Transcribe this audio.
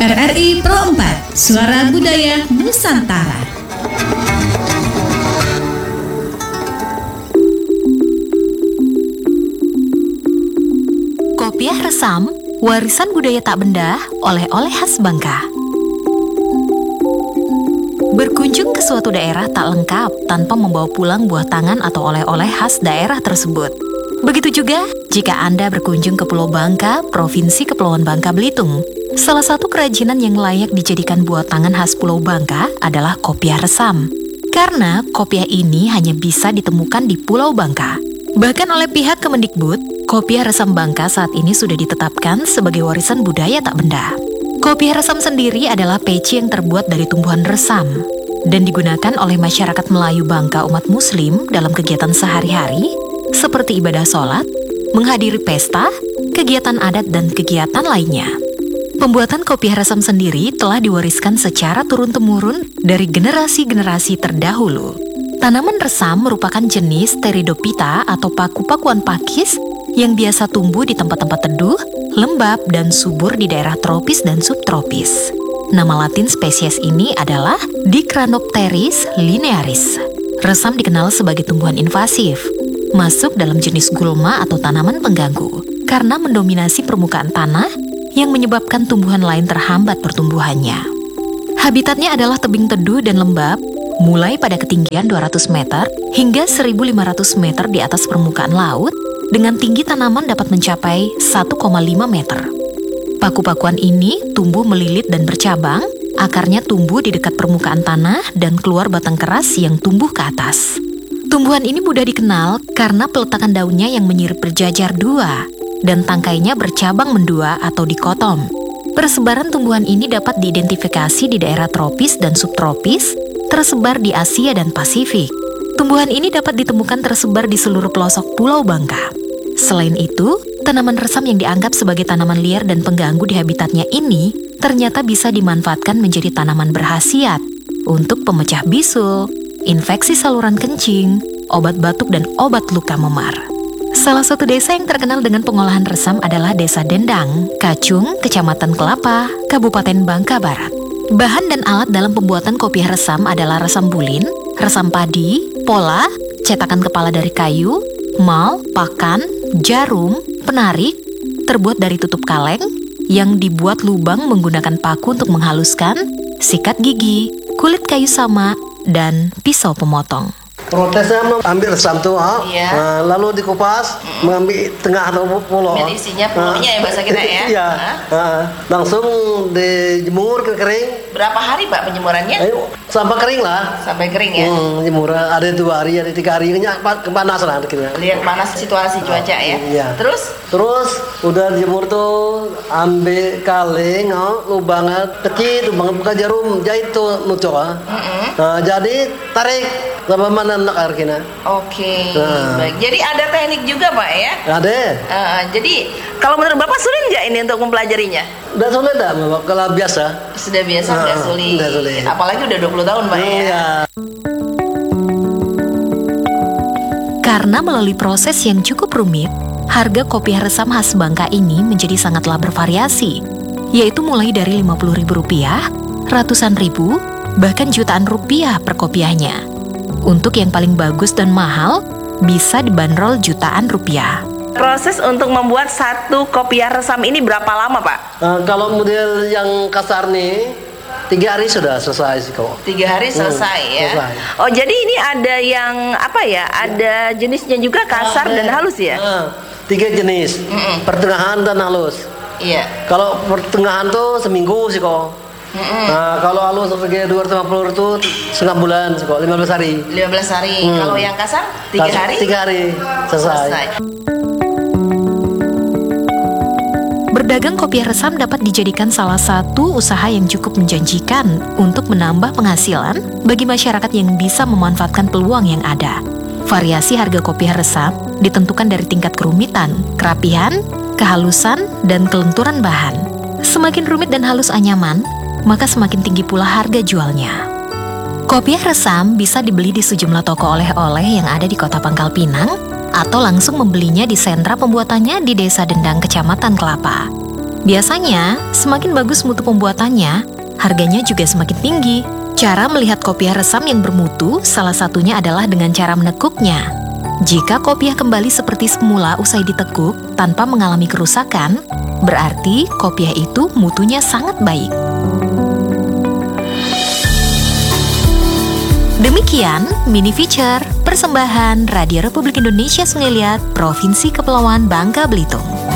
RRI Pro 4, Suara Budaya Nusantara. Kopiah Resam, warisan budaya tak benda, oleh-oleh khas Bangka. Berkunjung ke suatu daerah tak lengkap tanpa membawa pulang buah tangan atau oleh-oleh khas daerah tersebut. Begitu juga jika Anda berkunjung ke Pulau Bangka, Provinsi Kepulauan Bangka Belitung. Salah satu kerajinan yang layak dijadikan buah tangan khas Pulau Bangka adalah kopiah resam. Karena kopiah ini hanya bisa ditemukan di Pulau Bangka. Bahkan oleh pihak Kemendikbud, kopiah resam Bangka saat ini sudah ditetapkan sebagai warisan budaya tak benda. Kopiah resam sendiri adalah peci yang terbuat dari tumbuhan resam dan digunakan oleh masyarakat Melayu Bangka umat Muslim dalam kegiatan sehari-hari seperti ibadah sholat, menghadiri pesta, kegiatan adat, dan kegiatan lainnya. Pembuatan kopiah resam sendiri telah diwariskan secara turun-temurun dari generasi-generasi terdahulu. Tanaman resam merupakan jenis Pteridophyta atau paku-pakuan pakis yang biasa tumbuh di tempat-tempat teduh, lembab, dan subur di daerah tropis dan subtropis. Nama latin spesies ini adalah Dicranopteris linearis. Resam dikenal sebagai tumbuhan invasif, masuk dalam jenis gulma atau tanaman pengganggu, karena mendominasi permukaan tanah yang menyebabkan tumbuhan lain terhambat pertumbuhannya. Habitatnya adalah tebing teduh dan lembab, mulai pada ketinggian 200 meter hingga 1.500 meter di atas permukaan laut, dengan tinggi tanaman dapat mencapai 1,5 meter. Paku-pakuan ini tumbuh melilit dan bercabang, akarnya tumbuh di dekat permukaan tanah dan keluar batang keras yang tumbuh ke atas. Tumbuhan ini mudah dikenal karena peletakan daunnya yang menyirip berjajar dua, dan tangkainya bercabang mendua atau dikotom. Persebaran tumbuhan ini dapat diidentifikasi di daerah tropis dan subtropis, tersebar di Asia dan Pasifik. Tumbuhan ini dapat ditemukan tersebar di seluruh pelosok Pulau Bangka. Selain itu, tanaman resam yang dianggap sebagai tanaman liar dan pengganggu di habitatnya ini ternyata bisa dimanfaatkan menjadi tanaman berkhasiat untuk pemecah bisul, infeksi saluran kencing, obat batuk, dan obat luka memar. Salah satu desa yang terkenal dengan pengolahan resam adalah Desa Dendang, Kacung, Kecamatan Kelapa, Kabupaten Bangka Barat. Bahan dan alat dalam pembuatan kopiah resam adalah resam bulin, resam padi, pola, cetakan kepala dari kayu, mal, pakan, jarum, penarik, terbuat dari tutup kaleng, yang dibuat lubang menggunakan paku untuk menghaluskan, sikat gigi, kulit kayu sama, dan pisau pemotong. Prosesnya mengambil resam tuh, lalu dikupas, mengambil tengah atau pulau. Isinya pulaunya ya bahasa kita ya. Iya, langsung dijemur ke kering. Berapa hari Pak penjemurannya? Sampai kering lah. Sampai kering ya. Jemur ada 2 hari, ada 3 hari, kepanas lah akhirnya. Lihat panas situasi cuaca ya. Iya. Terus udah dijemur tuh, ambil kaleng, lubangnya kecil, lubang bukan jarum, jahit tuh nucok. Jadi tarik. Sama mana nak arkina? Oke, baik. Jadi ada teknik juga Pak ya? Ada. Jadi kalau menurut Bapak sulit nggak ini untuk mempelajarinya? Udah sulit dah, kalau biasa. Sudah biasa, nggak sulit. Apalagi udah 20 tahun Pak ya? Iya. Karena melalui proses yang cukup rumit, harga kopiah resam khas Bangka ini menjadi sangatlah bervariasi, yaitu mulai dari Rp50.000, ratusan ribu, bahkan jutaan rupiah per kopiahnya. Untuk yang paling bagus dan mahal, bisa dibanderol jutaan rupiah. Proses untuk membuat satu kopiah resam ini berapa lama Pak? Kalau model yang kasar nih, 3 hari sudah selesai sih kok. 3 hari selesai ya? Selesai. Oh jadi ini ada yang apa ya? Ada jenisnya juga kasar dan halus ya? 3 jenis, pertengahan dan halus. Iya. Kalau pertengahan tuh seminggu sih kok. Kalau halus sebagai 250 itu setengah bulan sih kok, 15 hari. 15 hari. Kalau yang kasar 3 hari? 3 hari selesai. Berdagang kopiah resam dapat dijadikan salah satu usaha yang cukup menjanjikan untuk menambah penghasilan bagi masyarakat yang bisa memanfaatkan peluang yang ada. Variasi harga kopiah resam ditentukan dari tingkat kerumitan, kerapihan, kehalusan, dan kelenturan bahan. Semakin rumit dan halus anyaman, maka semakin tinggi pula harga jualnya. Kopiah resam bisa dibeli di sejumlah toko oleh-oleh yang ada di Kota Pangkal Pinang atau langsung membelinya di sentra pembuatannya di Desa Dendang, Kecamatan Kelapa. Biasanya, semakin bagus mutu pembuatannya, harganya juga semakin tinggi. Cara melihat kopiah resam yang bermutu salah satunya adalah dengan cara menekuknya. Jika kopiah kembali seperti semula usai ditekuk tanpa mengalami kerusakan, berarti kopiah itu mutunya sangat baik. Demikian mini feature persembahan Radio Republik Indonesia Sungai Liat, Provinsi Kepulauan Bangka Belitung.